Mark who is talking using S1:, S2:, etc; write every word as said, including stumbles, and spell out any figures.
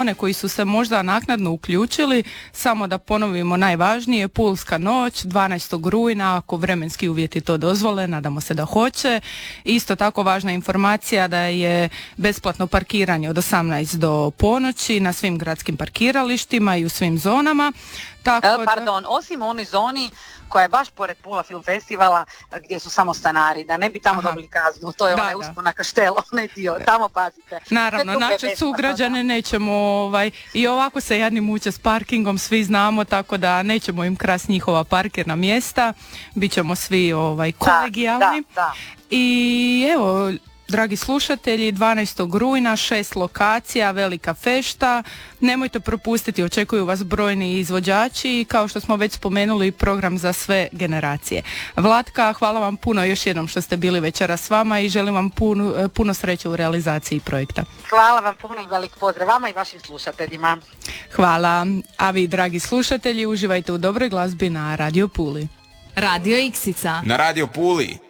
S1: one koji su se možda naknadno uključili, samo da ponovimo najvažnije, Pulska noć dvanaestog rujna, ako vremenski uvjeti to dozvole, nadamo se da hoće. Isto tako važna informacija da je besplatno parkiranje od osamnaest do ponoći na svim gradskim parkiralištima i u svim zonama. Tako
S2: da... Pardon, osim u onoj zoni koja je baš pored Pula Film Festivala gdje su samo stanari, da ne bi tamo Aha. dobili kaznu. To je da, onaj da. uspon na Kaštelo, onaj dio, tamo pazite.
S1: Naravno, naše sugrađane nećemo, ovaj, i ovako se jadni muče s parkingom, svi znamo, tako da nećemo im krasti njihova parkirna mjesta, bit ćemo svi ovaj, kolegijalni.
S2: Da, da, da.
S1: I evo, dragi slušatelji, dvanaestog rujna, šest lokacija, velika fešta. Nemojte propustiti, očekuju vas brojni izvođači i kao što smo već spomenuli, program za sve generacije. Vlatka, hvala vam puno još jednom što ste bili večeras s vama i želim vam puno, puno sreće u realizaciji projekta.
S2: Hvala vam puno i velik pozdrav vama i vašim slušateljima.
S1: Hvala. A vi, dragi slušatelji, uživajte u dobroj glazbi na Radio Puli.
S3: Radio Iksica.
S4: Na Radio Puli.